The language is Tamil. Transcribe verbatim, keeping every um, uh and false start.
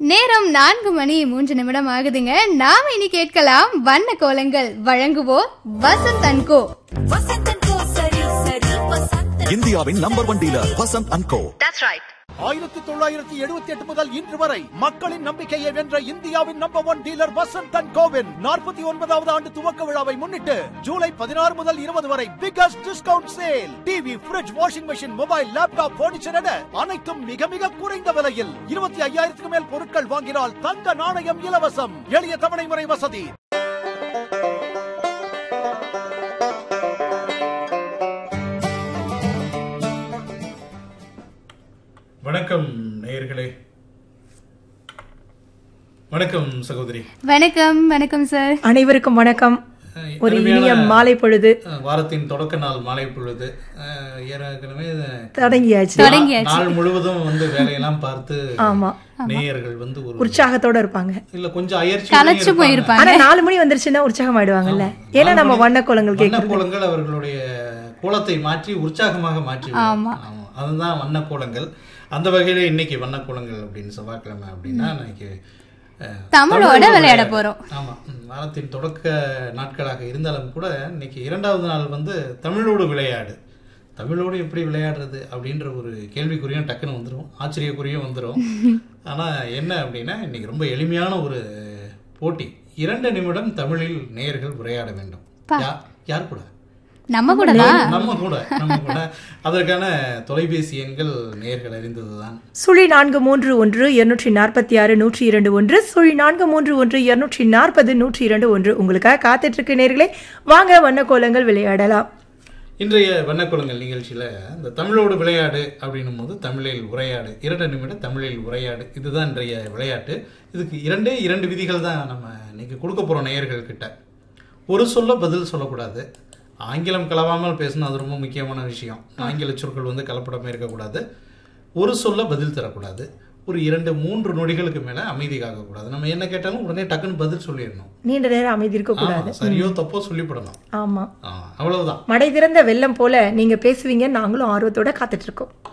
நேரம் நான்கு மணி மூன்று நிமிடம் ஆகுதுங்க. நாம இனி கேட்கலாம் வண்ண கோலங்கள். வழங்குவோர் வசந்த் அண்ட் கோ. இந்தியாவின் number one dealer Vasanth and go. That's right. ஆயிரத்தி தொள்ளாயிரத்தி எழுபத்தி எட்டு முதல் இன்று வரை மக்களின் நம்பிக்கையை வென்ற இந்தியாவின் number one dealer Vasanth and CoWIN நாற்பத்தி ஒன்பதாவது ஆண்டு துவக்க விழாவை முன்னிட்டு ஜூலை பதினாறு முதல் இருபது வரை biggest discount sale. TV, fridge, washing machine, mobile, laptop, furniture என அனைத்தும் மிக மிக குறைந்த விலையில். இருபத்தி ஐயாயிரத்துக்கு மேல் பொருட்கள் வாங்கினால் தங்க நாணயம் இலவசம். எளிய தவணை முறை வசதி. வணக்கம் நேயர்களே. வணக்கம் சகோதரி. வணக்கம். வணக்கம் சார். அனைவருக்கும் வணக்கம். ஒரு இனிய மாலை பொழுது, வாரத்தின் தொடக்க நாள் மாலை பொழுது ஏற்கனவே தொடங்கியாச்சு. நாள் முழுவதும் வந்து வேலையெல்லாம் பார்த்து ஆமா நேயர்கள் வந்து ஒரு உற்சாகத்தோட இருப்பாங்க. இல்ல கொஞ்சம் அயற்சி போயிருப்பாங்க. ஆனா நாலு மணி வந்துருச்சுன்னா உற்சாகம் ஆயிடுவாங்கல்ல. ஏன்னா நம்ம வண்ண கோலங்கள் வண்ண கோலங்கள் அவர்களுடைய கோலத்தை மாற்றி உற்சாகமாக மாற்றி. அதுதான் வண்ண கோலங்கள். அந்த வகையில இன்னைக்கு வண்ண கோலங்கள் அப்படின்னு செவ்வாய்க்கிழமை அப்படின்னா இன்னைக்கு தமிழோட விளையாட போறோம். ஆமா, வாரத்தின் தொடக்க நாட்களாக இருந்தாலும் கூட இன்னைக்கு இரண்டாவது நாள் வந்து தமிழோடு விளையாடு. தமிழோடு எப்படி விளையாடுறது அப்படின்ற ஒரு கேள்விக்குறியும் டக்குன்னு வந்துடும், ஆச்சரியக்குறியும் வந்துடும். ஆனா என்ன அப்படின்னா இன்னைக்கு ரொம்ப எளிமையான ஒரு போட்டி. இரண்டு நிமிடம் தமிழில் நேயர்கள் உரையாட வேண்டும். யார் கூட? நம்ம கூட நம்ம கூட நம்ம கூட அதற்கான தொலைபேசி எண்கள் நேயர்கள் அறிந்ததுதான். சுழி நான்கு மூன்று ஒன்று இருநூற்றி நாற்பத்தி ஆறு நூற்றி இரண்டு ஒன்று சுழி நான்கு மூன்று ஒன்று இருநூற்றி நாற்பது நூற்றி இரண்டு ஒன்று உங்களுக்காக காத்துட்டு இருக்கு நேயர்களே. வாங்க வண்ண கோலங்கள் விளையாடலாம். இன்றைய வண்ணக்கோலங்கள் நிகழ்ச்சியில இந்த தமிழோடு விளையாடு அப்படின்னும் போது தமிழில் உரையாடு, இரண்டு நிமிடம் தமிழில் உரையாடு, இதுதான் இன்றைய விளையாட்டு. இதுக்கு இரண்டே இரண்டு விதிகள் தான் நம்ம இன்னைக்கு கொடுக்க போறோம் நேயர்கள் கிட்ட. ஒரு சொல்ல பதில் சொல்லக்கூடாது, ஆங்கிலம் கலவாமல் பேசணும், அது ரொம்ப முக்கியமான விஷயம். ஆங்கில சொற்கள் வந்து கலப்படமே இருக்கக்கூடாது, ஒரு சொல்ல பதில் தரக்கூடாது, ஒரு இரண்டு மூன்று நொடிகளுக்கு மேல அமைதி காக்கக்கூடாது. நம்ம என்ன கேட்டாலும் உடனே டக்குன்னு பதில் சொல்லிடணும், நீண்ட நேரம் அமைதி இருக்க கூடாது, சரியோ தப்போ சொல்லிவிடணும். ஆமா, அவ்வளவுதான். மடை திறந்த வெள்ளம் போல நீங்க பேசுவீங்க, நாங்களும் ஆர்வத்தோட காத்துட்டு இருக்கோம்.